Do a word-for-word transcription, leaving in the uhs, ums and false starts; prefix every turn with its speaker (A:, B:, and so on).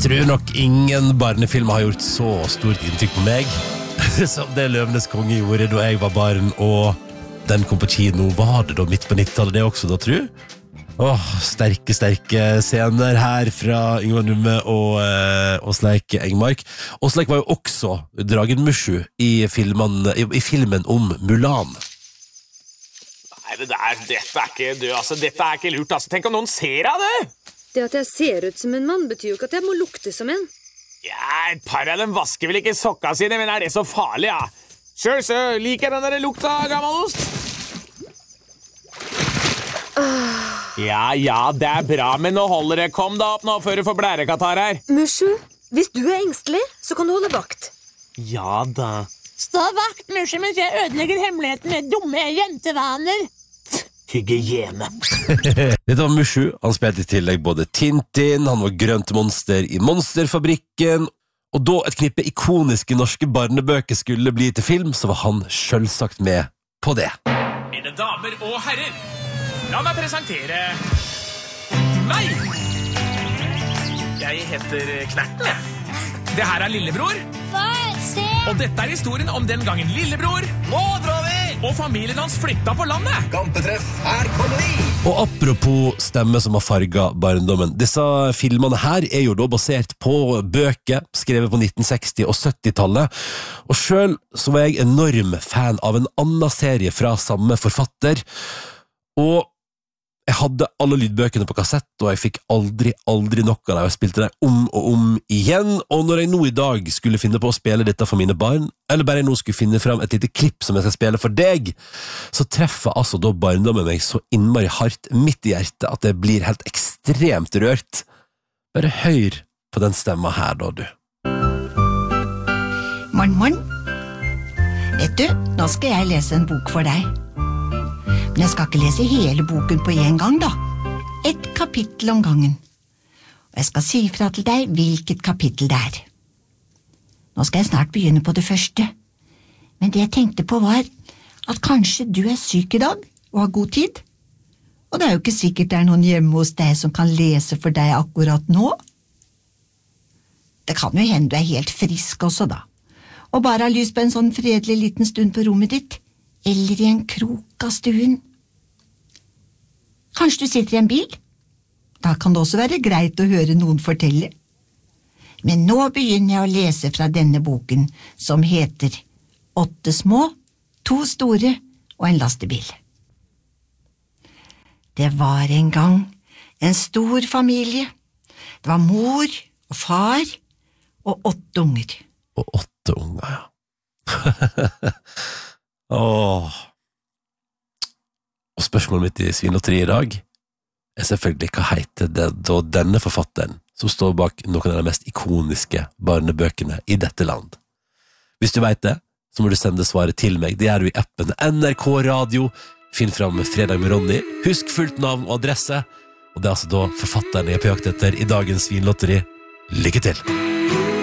A: tror nok ingen barnefilmer har gjort så stort inntrykk på meg som det Løvenes konge gjorde da jeg var barn, og den kom på kino. Var det da midt på nittitallet det også da, tror du? Åh, sterke, sterke scener her fra Yngvar Numme og eh, Åsleik Engmark. Åsleik var jo også Dragen Mushu i filmen, i, i filmen om Mulan.
B: Nei, det der, dette er ikke du, altså, dette er ikke lurt, altså. Tenk om noen ser av det!
C: Det at jeg ser ut som en mann betyr jo ikke at jeg må lukte som en.
B: Ja, et par av dem vasker vel ikke sokka sine, men er det så farlig, ja? Selv så liker den der lukta av gammelost. Ah. Ja, ja, det er bra, men nå holder det. Kom da opp nå før du får blærekatar her.
C: Mushu, hvis du er engstelig, så kan du holde vakt.
B: Ja da.
D: Stå vakt, Mushu, mens jeg ødelegger hemmeligheten med dumme jentevaner.
B: Hygiene.
A: Dette var Mushu. Han spilte i tillegg både Tintin, han var grønt monster i Monsterfabrikken, og da et knippe ikoniske norske barnebøker skulle bli til film, så var han selvsagt med på det.
B: Mine damer og herrer, la meg presentere meg. Jeg heter Knerten, jeg. Det her er lillebror.
D: Far, se!
B: Og dette er historien om den gangen lillebror Nå drar vi! Og familien hans flytta på landet.
E: Gampetreff, her kommer vi!
A: Og apropos stemme som har farget barndommen, disse filmene her er jo da basert på bøker skrevet på nitten seksti- og syttitallet, og selv så var jeg enorm fan av en annen serie fra samme forfatter, og jeg hadde alle lydbøkene på kassett, og jeg fikk aldri, aldri nok av dem. Jeg spilte dem om og om igjen, og når jeg nå i dag skulle finne på å spille dette for mine barn, eller bare jeg nå skulle finne frem et lite klipp som jeg skal spille for deg, så treffer altså da barndommen meg så innmari hardt midt i hjertet at det blir helt ekstremt rørt. Bare hør på den stemma her da, du.
F: Morgen, morgen. Vet du, nå skal jeg lese en bok for deg. Men jeg skal ikke lese hele boken på en gang da. Et kapittel om gangen. Og jeg skal si fra til deg hvilket kapittel det er. Nå skal jeg snart begynne på det første. Men det jeg tenkte på var at kanskje du er syk i dag og har god tid. Og det er jo ikke sikkert det er noen hjemme hos deg som kan lese for deg akkurat nå. Det kan jo hende du er helt frisk også da. Og bare har lyst på en sånn fredelig liten stund på rommet ditt. Eller i en krok av stuen. Kanskje du sitter i en bil? Da kan det også være greit å høre noen fortelle. Men nå begynner jeg å lese fra denne boken, som heter Åtte små, to store og en lastebil. Det var en gang en stor familie. Det var mor og far og åtte unger.
A: Og åtte unger, ja. Åh. Og spørsmålet mitt i Svinlotteri i dag er selvfølgelig hva heter det da denne forfatteren som står bak noen av de mest ikoniske barnebøkene i dette land. Hvis du vet det, så må du sende svaret til meg. Det gjør du i appen N R K Radio. Finn fram Fredag med Ronny. Husk fullt navn og adresse. Og det er altså da forfatteren jeg er på jakt etter i dagens Svinlotteri. Lykke til!